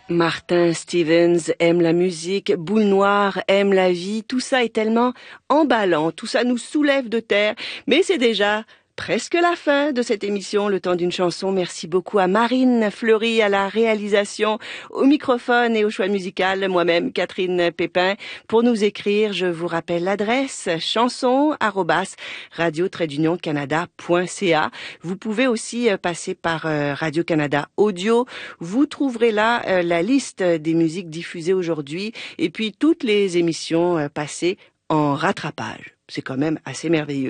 Martin Stevens aime la musique, Boule Noire aime la vie, tout ça est tellement emballant, tout ça nous soulève de terre, mais c'est déjà presque la fin de cette émission, le temps d'une chanson. Merci beaucoup à Marine Fleury à la réalisation, au microphone et au choix musical, moi-même Catherine Pépin. Pour nous écrire, je vous rappelle l'adresse chanson@radio-canada.ca. Vous pouvez aussi passer par Radio-Canada Audio. Vous trouverez là la liste des musiques diffusées aujourd'hui et puis toutes les émissions passées en rattrapage. C'est quand même assez merveilleux.